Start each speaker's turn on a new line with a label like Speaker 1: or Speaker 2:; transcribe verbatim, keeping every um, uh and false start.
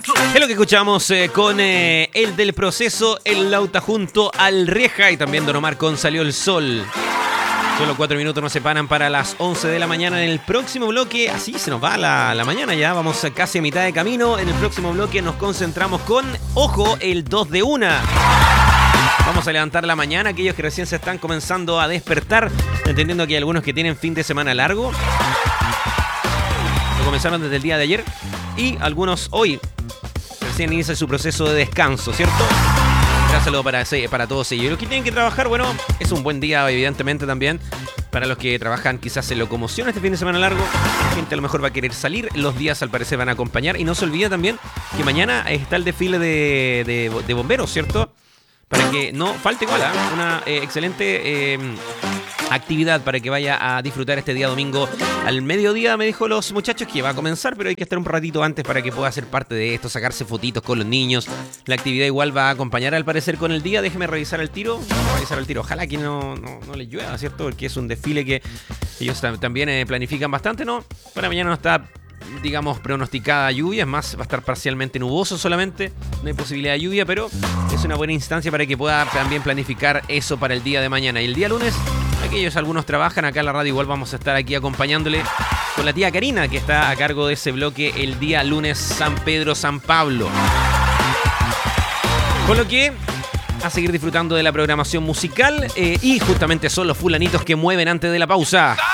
Speaker 1: Es lo que escuchamos eh, con eh, el del proceso, el Lauta junto al Rieja y también Don Omar con Salió el Sol. Solo cuatro minutos nos separan para las once de la mañana. En el próximo bloque, así se nos va la, la mañana ya, vamos a casi a mitad de camino. En el próximo bloque nos concentramos con, ojo, el dos de una. Vamos a levantar la mañana, aquellos que recién se están comenzando a despertar, entendiendo que hay algunos que tienen fin de semana largo. Lo comenzaron desde el día de ayer y algunos hoy recién inicia su proceso de descanso, ¿cierto? Un saludo para, para todos ellos. Y los que tienen que trabajar, bueno, es un buen día, evidentemente, también. Para los que trabajan quizás en locomoción este fin de semana largo, la gente a lo mejor va a querer salir. Los días, al parecer, van a acompañar. Y no se olvide también que mañana está el desfile de, de, de bomberos, ¿cierto? Para que no falte igual, ¿eh? Una eh, excelente eh, actividad para que vaya a disfrutar este día domingo al mediodía. Me dijo los muchachos que va a comenzar, pero hay que estar un ratito antes para que pueda ser parte de esto, sacarse fotitos con los niños. La actividad igual va a acompañar al parecer con el día. Déjeme revisar el tiro. Vamos a revisar el tiro. Ojalá que no, no, no les llueva, ¿cierto? Porque es un desfile que ellos también eh, planifican bastante, ¿no? Para mañana no está, digamos, pronosticada lluvia. Es más, va a estar parcialmente nuboso solamente. No hay posibilidad de lluvia, pero es una buena instancia para que pueda también planificar eso para el día de mañana. Y el día lunes, aquellos algunos trabajan acá en la radio, igual vamos a estar aquí acompañándole con la tía Karina, que está a cargo de ese bloque el día lunes San Pedro, San Pablo. Con lo que a seguir disfrutando de la programación musical eh, y justamente son los fulanitos que mueven antes de la pausa.